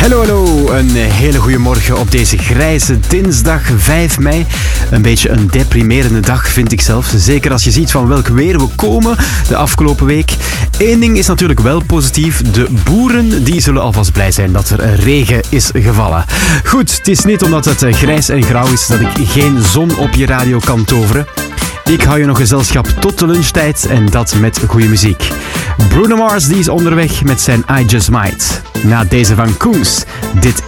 Hallo, een hele goede morgen op deze grijze dinsdag 5 mei. Een beetje een deprimerende dag vind ik zelf. Zeker als je ziet van welk weer we komen de afgelopen week. Eén ding is natuurlijk wel positief. De boeren die zullen alvast blij zijn dat er regen is gevallen. Goed, het is niet omdat het grijs en grauw is dat ik geen zon op je radio kan toveren. Ik hou je nog gezelschap tot de lunchtijd en dat met goede muziek. Bruno Mars die is onderweg met zijn I Just Might. Na deze van Koens. Dit